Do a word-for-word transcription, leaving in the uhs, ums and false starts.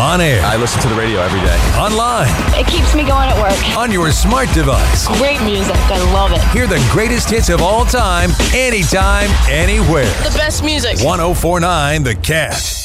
On air. I listen to the radio every day. Online. It keeps me going at work. On your smart device. Great music. I love it. Hear the greatest hits of all time, anytime, anywhere. The best music. one oh four point nine The Cat.